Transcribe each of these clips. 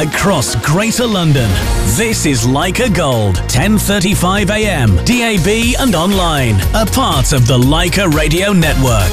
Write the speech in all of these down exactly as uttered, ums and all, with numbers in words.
across Greater London. This is Leica Gold, ten thirty-five a m, D A B and online, a part of the Leica Radio Network.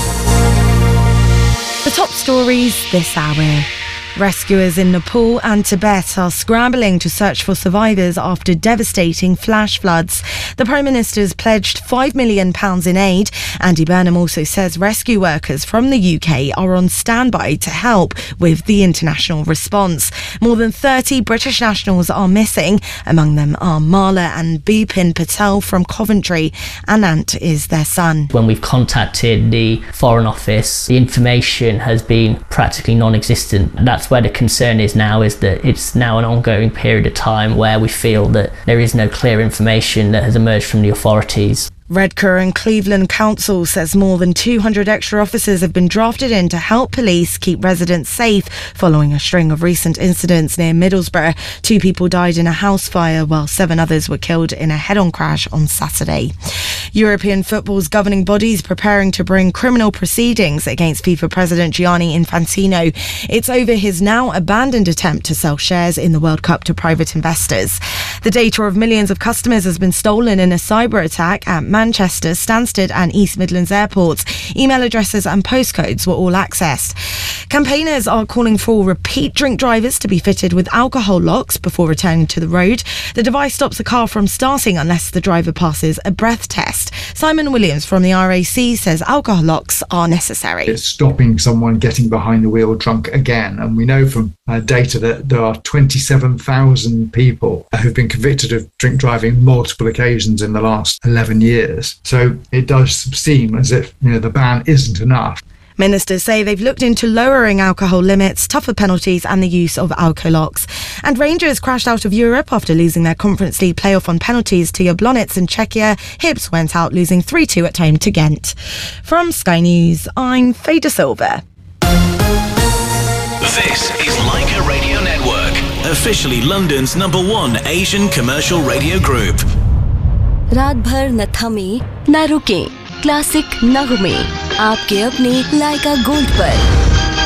The top stories this hour. Rescuers in Nepal and Tibet are scrambling to search for survivors after devastating flash floods. The Prime Minister's pledged five million pounds in aid. Andy Burnham also says rescue workers from the U K are on standby to help with the international response. More than thirty British nationals are missing. Among them are Marla and Bipin Patel from Coventry. Anant is their son. When we've contacted the Foreign Office, the information has been practically non-existent. That's where the concern is now, is that it's now an ongoing period of time where we feel that there is no clear information that has emerged from the authorities. Redcar and Cleveland Council says more than two hundred extra officers have been drafted in to help police keep residents safe following a string of recent incidents near Middlesbrough. Two people died in a house fire while seven others were killed in a head-on crash on Saturday. European football's governing bodies preparing to bring criminal proceedings against FIFA President Gianni Infantino. It's over his now abandoned attempt to sell shares in the World Cup to private investors. The data of millions of customers has been stolen in a cyber attack at Manchester, Stansted and East Midlands airports. Email addresses and postcodes were all accessed. Campaigners are calling for repeat drink drivers to be fitted with alcohol locks before returning to the road. The device stops a car from starting unless the driver passes a breath test. Simon Williams from the R A C says alcohol locks are necessary. It's stopping someone getting behind the wheel drunk again. And we know from uh, data that there are twenty-seven thousand people who've been convicted of drink driving multiple occasions in the last eleven years. So it does seem as if, you know, the ban isn't enough. Ministers say they've looked into lowering alcohol limits, tougher penalties and the use of alcolocks. And Rangers crashed out of Europe after losing their Conference League playoff on penalties to Jablonec and Czechia. Hibs went out losing three two at home to Ghent. From Sky News, I'm Faye De Silva. This is Leica Radio Network, officially London's number one Asian commercial radio group. रात भर न थमे न रुके, classic नगमे आपके अपने लाइका gold पर।